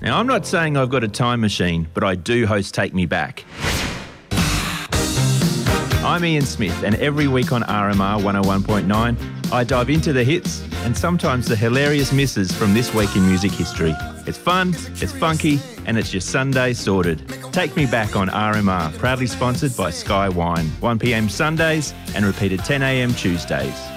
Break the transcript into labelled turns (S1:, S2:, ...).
S1: Now, I'm not saying I've got a time machine, but I do host Take Me Back. I'm Ian Smith, and every week on RMR 101.9, I dive into the hits and sometimes the hilarious misses from this week in music history. It's fun, it's funky, and it's your Sunday sorted. Take Me Back on RMR, proudly sponsored by Sky Wine. 1 p.m. Sundays and repeated 10 a.m. Tuesdays.